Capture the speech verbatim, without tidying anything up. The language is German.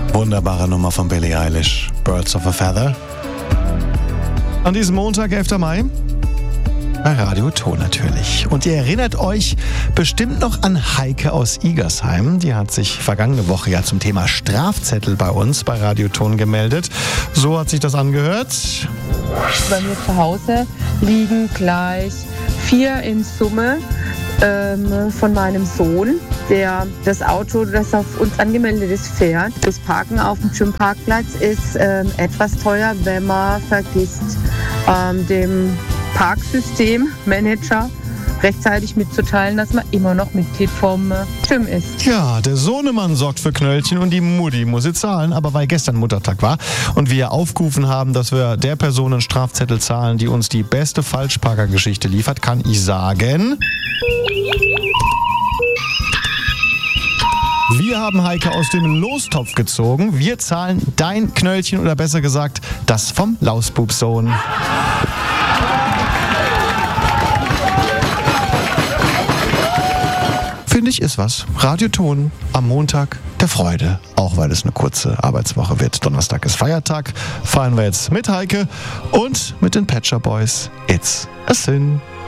Wunderbare Nummer von Billie Eilish, Birds of a Feather. An diesem Montag, elften Mai, bei Radio Ton natürlich. Und ihr erinnert euch bestimmt noch an Heike aus Igersheim. Die hat sich vergangene Woche ja zum Thema Strafzettel bei uns bei Radio Ton gemeldet. So hat sich das angehört. Bei mir zu Hause liegen gleich vier in Summe ähm, von meinem Sohn, der das Auto, das auf uns angemeldet ist, fährt. Das Parken auf dem Gymparkplatz ist ähm, etwas teuer, wenn man vergisst, ähm, dem Parksystemmanager rechtzeitig mitzuteilen, dass man immer noch Mitglied vom Gym ist. Ja, der Sohnemann sorgt für Knöllchen und die Mutti muss sie zahlen. Aber weil gestern Muttertag war und wir aufgerufen haben, dass wir der Person einen Strafzettel zahlen, die uns die beste Falschparkergeschichte liefert, kann ich sagen... Wir haben Heike aus dem Lostopf gezogen. Wir zahlen dein Knöllchen oder besser gesagt, das vom Lausbubsohn. Finde ich, ist was. Radioton am Montag der Freude. Auch weil es eine kurze Arbeitswoche wird. Donnerstag ist Feiertag. Fahren wir jetzt mit Heike und mit den Pet Shop Boys. It's a Sin.